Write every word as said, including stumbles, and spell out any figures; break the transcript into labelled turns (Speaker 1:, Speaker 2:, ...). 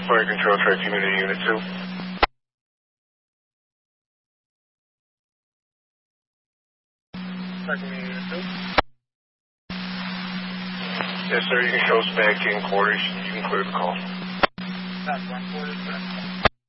Speaker 1: Fire Control, Tri-Community Unit two. Tri-Community Unit two. Yes, sir, you can show us back in quarters. You can clear the call. That's one quarter, sir.